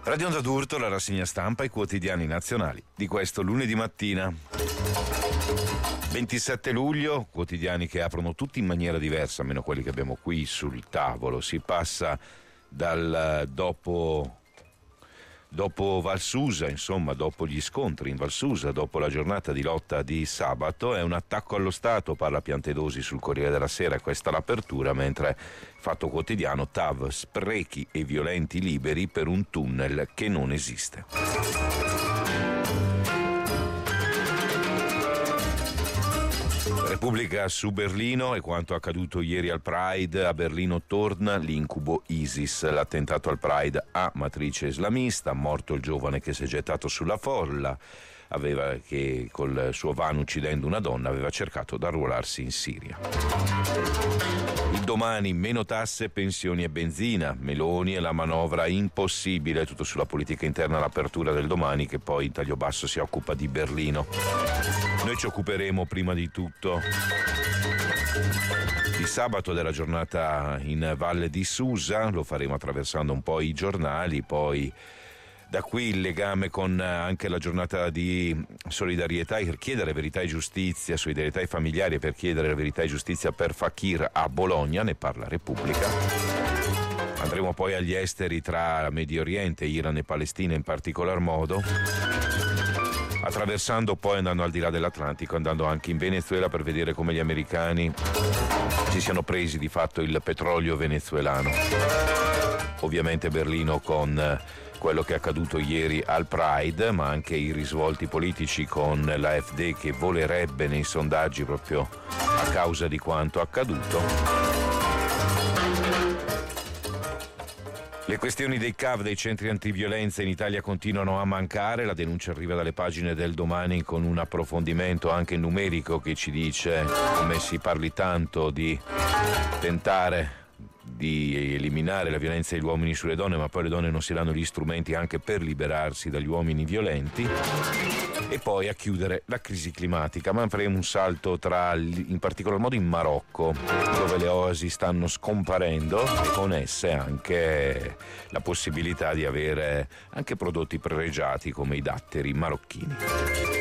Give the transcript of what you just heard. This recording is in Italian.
Radio Onda d'Urto, la rassegna stampa e i quotidiani nazionali di questo lunedì mattina. 27 luglio, quotidiani che aprono tutti in maniera diversa, almeno quelli che abbiamo qui sul tavolo. Si passa dal dopo Valsusa, insomma, dopo gli scontri in Valsusa, dopo la giornata di lotta di sabato, è un attacco allo Stato, parla Piantedosi sul Corriere della Sera, questa l'apertura, mentre Fatto Quotidiano, TAV, sprechi e violenti liberi per un tunnel che non esiste. Repubblica su Berlino e quanto accaduto ieri al Pride. A Berlino torna l'incubo ISIS, l'attentato al Pride a matrice islamista, morto il giovane che si è gettato sulla folla, che col suo van uccidendo una donna aveva cercato di arruolarsi in Siria. Il Domani, meno tasse, pensioni e benzina, Meloni e la manovra impossibile, tutto sulla politica interna, l'apertura del Domani che poi in taglio basso si occupa di Berlino. Noi ci occuperemo prima di tutto di sabato, della giornata in Valle di Susa, lo faremo attraversando un po' i giornali, poi da qui il legame con anche la giornata di solidarietà per chiedere verità e giustizia, solidarietà ai familiari per chiedere verità e giustizia per Fakir a Bologna, ne parla Repubblica. Andremo poi agli esteri tra Medio Oriente, Iran e Palestina in particolar modo, attraversando poi, andando al di là dell'Atlantico, andando anche in Venezuela per vedere come gli americani si siano presi di fatto il petrolio venezuelano. Ovviamente Berlino con quello che è accaduto ieri al Pride, ma anche i risvolti politici con l'AfD che volerebbe nei sondaggi proprio a causa di quanto accaduto. Le questioni dei CAV, dei centri antiviolenza in Italia, continuano a mancare. La denuncia arriva dalle pagine del Domani con un approfondimento anche numerico che ci dice come si parli tanto di tentare di eliminare la violenza degli uomini sulle donne, ma poi le donne non si danno gli strumenti anche per liberarsi dagli uomini violenti. E poi a chiudere la crisi climatica, ma faremo un salto in particolar modo in Marocco, dove le oasi stanno scomparendo e con esse anche la possibilità di avere anche prodotti pregiati come i datteri marocchini.